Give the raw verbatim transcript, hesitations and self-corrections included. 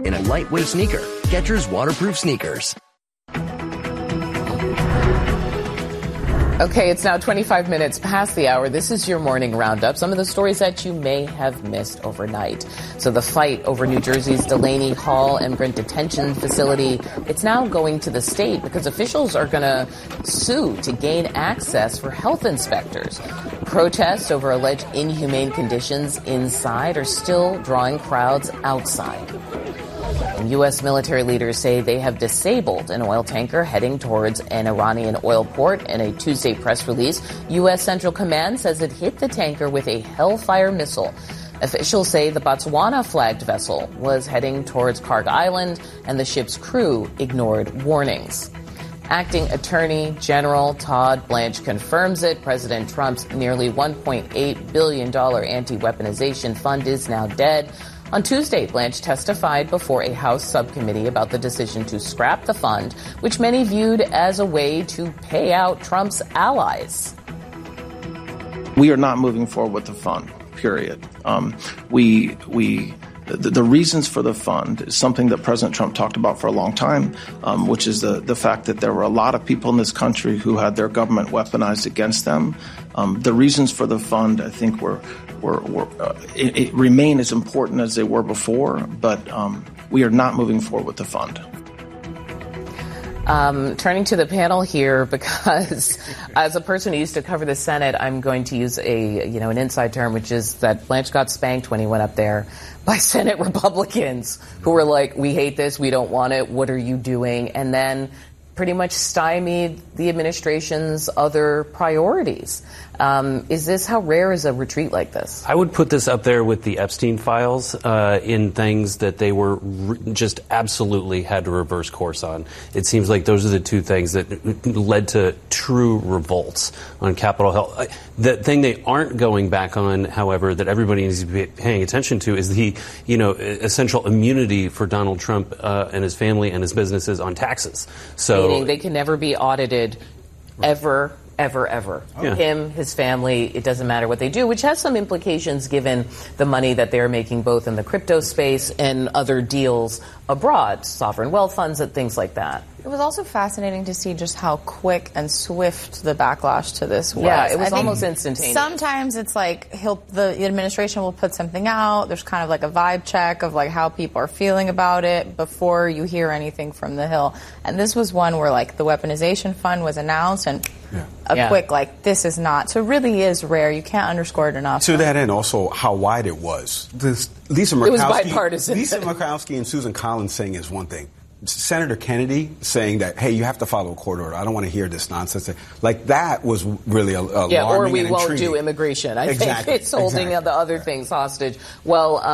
in a lightweight sneaker. Skechers waterproof sneakers. Okay, it's now twenty-five minutes past the hour. This is your morning roundup. Some of the stories that you may have missed overnight. So the fight over New Jersey's Delaney Hall immigrant detention facility, it's now going to the state because officials are going to sue to gain access for health inspectors. Protests over alleged inhumane conditions inside are still drawing crowds outside. And U S military leaders say they have disabled an oil tanker heading towards an Iranian oil port. In a Tuesday press release, U S Central Command says it hit the tanker with a Hellfire missile. Officials say the Botswana-flagged vessel was heading towards Karg Island, and the ship's crew ignored warnings. Acting Attorney General Todd Blanche confirms it. President Trump's nearly one point eight billion dollars anti-weaponization fund is now dead. On Tuesday, Blanche testified before a House subcommittee about the decision to scrap the fund, which many viewed as a way to pay out Trump's allies. We are not moving forward with the fund, period. Um, we, we, the, the reasons for the fund is something that President Trump talked about for a long time, um, which is the, the fact that there were a lot of people in this country who had their government weaponized against them. Um, the reasons for the fund, I think, were Were, were, uh, it, it remain as important as they were before, but um, we are not moving forward with the fund. Um, turning to the panel here, because as a person who used to cover the Senate, I'm going to use a, you know, an inside term, which is that Blanche got spanked when he went up there by Senate Republicans who were like, we hate this, we don't want it, what are you doing? And then pretty much stymied the administration's other priorities. Um, is this, how rare is a retreat like this? I would put this up there with the Epstein files uh, in things that they were re- just absolutely had to reverse course on. It seems like those are the two things that led to true revolts on Capitol Hill. The thing they aren't going back on, however, that everybody needs to be paying attention to is the, you know, essential immunity for Donald Trump uh, and his family and his businesses on taxes. So meaning they can never be audited ever. Ever, ever. Yeah. Him, his family, it doesn't matter what they do, which has some implications given the money that they're making both in the crypto space and other deals abroad, sovereign wealth funds and things like that. It was also fascinating to see just how quick and swift the backlash to this was. Yeah, it was I think almost instantaneous. Sometimes it's like he'll, the administration will put something out. There's kind of like a vibe check of like how people are feeling about it before you hear anything from the Hill. And this was one where like the weaponization fund was announced and yeah. a yeah. quick like this is not. So it really is rare. You can't underscore it enough. To that end, also how wide it was. This, Lisa Murkowski, it was bipartisan. Lisa Murkowski and Susan Collins saying is one thing. Senator Kennedy saying that, hey, you have to follow a court order. I don't want to hear this nonsense. Like, that was really a, a yeah, alarming or we and won't intriguing. do immigration. I exactly. think it's holding exactly. the other things hostage. Well, um,